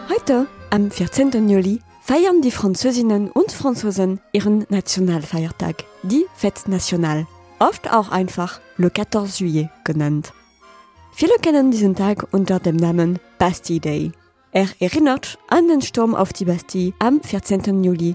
Heute, am 14. Juli, feiern die Französinnen und Franzosen ihren Nationalfeiertag, die Fête Nationale, oft auch einfach Le 14 Juillet genannt. Viele kennen diesen Tag unter dem Namen Bastille Day. Er erinnert an den Sturm auf die Bastille am 14. Juli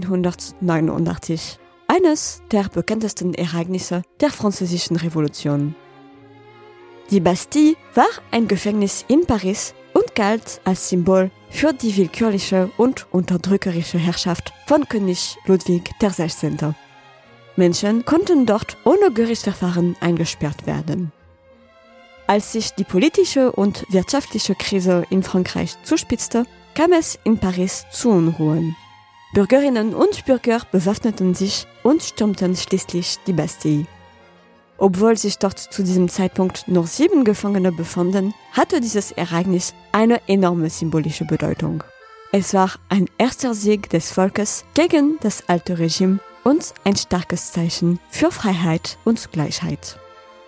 1789, eines der bekanntesten Ereignisse der Französischen Revolution. Die Bastille war ein Gefängnis in Paris und galt als Symbol für die willkürliche und unterdrückerische Herrschaft von König Ludwig XVI. Menschen konnten dort ohne Gerichtsverfahren eingesperrt werden. Als sich die politische und wirtschaftliche Krise in Frankreich zuspitzte, kam es in Paris zu Unruhen. Bürgerinnen und Bürger bewaffneten sich und stürmten schließlich die Bastille. Obwohl sich dort zu diesem Zeitpunkt nur 7 Gefangene befanden, hatte dieses Ereignis eine enorme symbolische Bedeutung. Es war ein erster Sieg des Volkes gegen das alte Regime und ein starkes Zeichen für Freiheit und Gleichheit.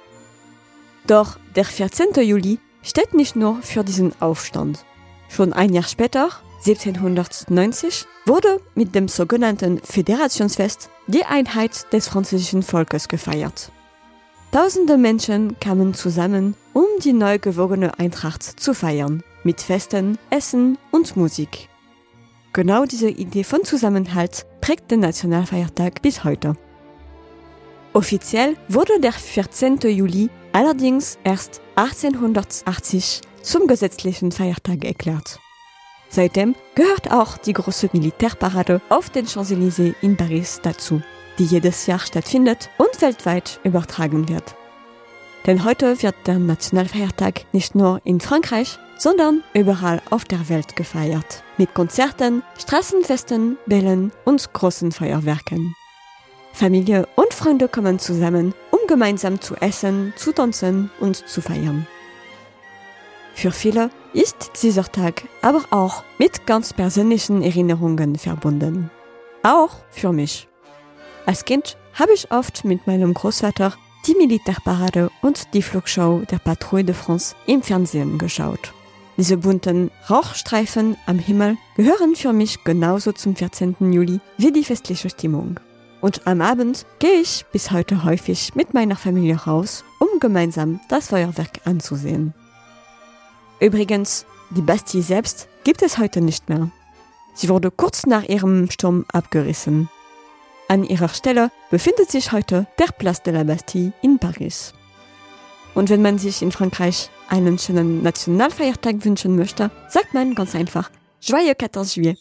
Doch der 14. Juli steht nicht nur für diesen Aufstand. Schon ein Jahr später, 1790, wurde mit dem sogenannten Föderationsfest die Einheit des französischen Volkes gefeiert. Tausende Menschen kamen zusammen, um die neu gewogene Eintracht zu feiern, mit Festen, Essen und Musik. Genau diese Idee von Zusammenhalt prägt den Nationalfeiertag bis heute. Offiziell wurde der 14. Juli allerdings erst 1880 zum gesetzlichen Feiertag erklärt. Seitdem gehört auch die große Militärparade auf den Champs-Élysées in Paris dazu, die jedes Jahr stattfindet und weltweit übertragen wird. Denn heute wird der Nationalfeiertag nicht nur in Frankreich, sondern überall auf der Welt gefeiert. Mit Konzerten, Straßenfesten, Bällen und großen Feuerwerken. Familie und Freunde kommen zusammen, um gemeinsam zu essen, zu tanzen und zu feiern. Für viele ist dieser Tag aber auch mit ganz persönlichen Erinnerungen verbunden. Auch für mich. Als Kind habe ich oft mit meinem Großvater die Militärparade und die Flugshow der Patrouille de France im Fernsehen geschaut. Diese bunten Rauchstreifen am Himmel gehören für mich genauso zum 14. Juli wie die festliche Stimmung. Und am Abend gehe ich bis heute häufig mit meiner Familie raus, um gemeinsam das Feuerwerk anzusehen. Übrigens, die Bastille selbst gibt es heute nicht mehr. Sie wurde kurz nach ihrem Sturm abgerissen. An ihrer Stelle befindet sich heute der Place de la Bastille in Paris. Und wenn man sich in Frankreich einen schönen Nationalfeiertag wünschen möchte, sagt man ganz einfach Joyeux 14 Juillet.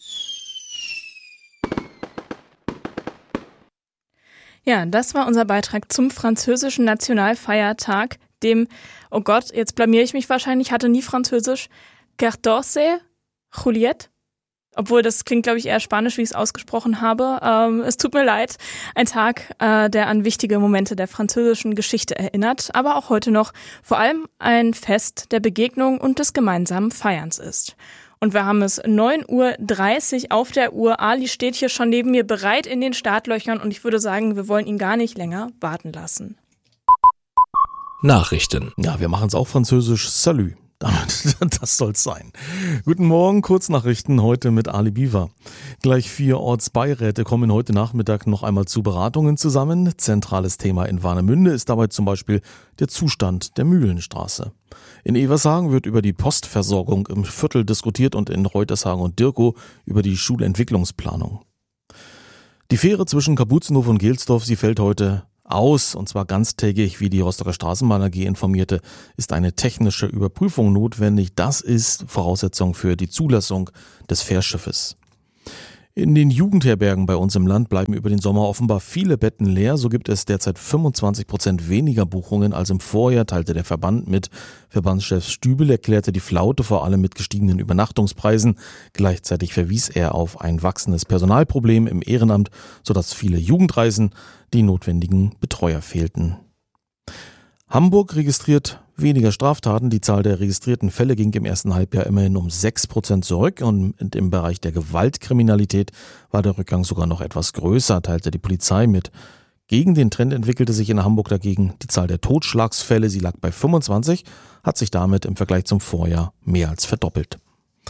Ja, das war unser Beitrag zum französischen Nationalfeiertag, dem, oh Gott, jetzt blamiere ich mich wahrscheinlich, hatte nie Französisch, 14 Juillet. Obwohl, das klingt, glaube ich, eher Spanisch, wie ich es ausgesprochen habe. Es tut mir leid. Ein Tag, der an wichtige Momente der französischen Geschichte erinnert, aber auch heute noch vor allem ein Fest der Begegnung und des gemeinsamen Feierns ist. Und wir haben es 9:30 Uhr auf der Uhr. Ali steht hier schon neben mir bereit in den Startlöchern und ich würde sagen, wir wollen ihn gar nicht länger warten lassen. Nachrichten. Ja, wir machen es auch französisch. Salut. Das soll's sein. Guten Morgen, Kurznachrichten heute mit Ali Biwa. Gleich 4 Ortsbeiräte kommen heute Nachmittag noch einmal zu Beratungen zusammen. Zentrales Thema in Warnemünde ist dabei zum Beispiel der Zustand der Mühlenstraße. In Evershagen wird über die Postversorgung im Viertel diskutiert und in Reutershagen und Dirkow über die Schulentwicklungsplanung. Die Fähre zwischen Kapuzenhof und Gelsdorf, sie fällt heute aus, und zwar ganztägig, wie die Rostocker Straßenbahn AG informierte, ist eine technische Überprüfung notwendig. Das ist Voraussetzung für die Zulassung des Fährschiffes. In den Jugendherbergen bei uns im Land bleiben über den Sommer offenbar viele Betten leer. So gibt es derzeit 25% weniger Buchungen als im Vorjahr, teilte der Verband mit. Verbandschef Stübel erklärte die Flaute vor allem mit gestiegenen Übernachtungspreisen. Gleichzeitig verwies er auf ein wachsendes Personalproblem im Ehrenamt, sodass viele Jugendreisen die notwendigen Betreuer fehlten. Hamburg registriert weniger Straftaten. Die Zahl der registrierten Fälle ging im ersten Halbjahr immerhin um 6% zurück und im Bereich der Gewaltkriminalität war der Rückgang sogar noch etwas größer, teilte die Polizei mit. Gegen den Trend entwickelte sich in Hamburg dagegen die Zahl der Totschlagsfälle. Sie lag bei 25, hat sich damit im Vergleich zum Vorjahr mehr als verdoppelt.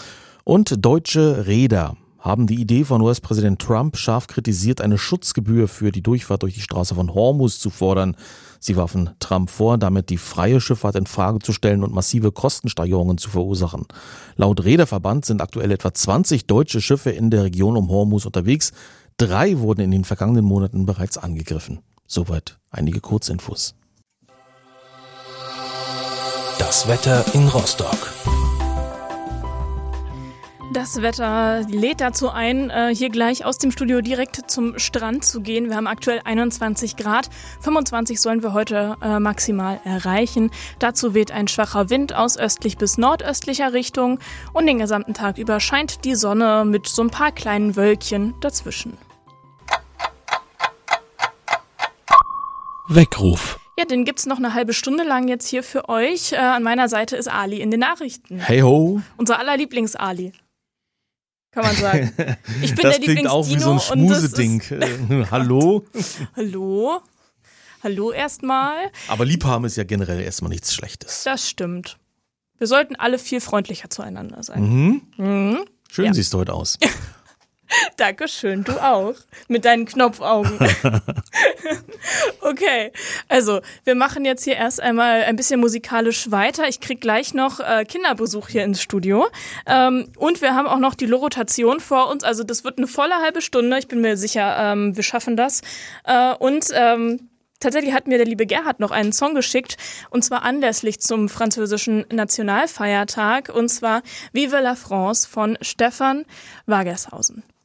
Und deutsche Reeder haben die Idee von US-Präsident Trump scharf kritisiert, eine Schutzgebühr für die Durchfahrt durch die Straße von Hormuz zu fordern. Sie warfen Trump vor, damit die freie Schifffahrt in Frage zu stellen und massive Kostensteigerungen zu verursachen. Laut Reederverband sind aktuell etwa 20 deutsche Schiffe in der Region um Hormuz unterwegs. 3 wurden in den vergangenen Monaten bereits angegriffen. Soweit einige Kurzinfos. Das Wetter in Rostock. Das Wetter lädt dazu ein, hier gleich aus dem Studio direkt zum Strand zu gehen. Wir haben aktuell 21 Grad, 25 sollen wir heute maximal erreichen. Dazu weht ein schwacher Wind aus östlich bis nordöstlicher Richtung und den gesamten Tag über scheint die Sonne mit so ein paar kleinen Wölkchen dazwischen. Weckruf. Ja, den gibt's noch eine halbe Stunde lang jetzt hier für euch. An meiner Seite ist Ali in den Nachrichten. Hey ho! Unser aller Lieblings-Ali. Kann man sagen. Ich bin das der klingt auch wie so ein Schmuseding. Hallo? Hallo? Hallo erstmal. Aber Liebhaben ist ja generell erstmal nichts Schlechtes. Das stimmt. Wir sollten alle viel freundlicher zueinander sein. Schön siehst du heute aus. Dankeschön, du auch. Mit deinen Knopfaugen. Okay, also wir machen jetzt hier erst einmal ein bisschen musikalisch weiter. Ich krieg gleich noch Kinderbesuch hier ins Studio. Und wir haben auch noch die Lorotation vor uns. Also das wird eine volle halbe Stunde. Ich bin mir sicher, wir schaffen das. Tatsächlich hat mir der liebe Gerhard noch einen Song geschickt, und zwar anlässlich zum französischen Nationalfeiertag, und zwar Vive la France von Stefan Wagershausen.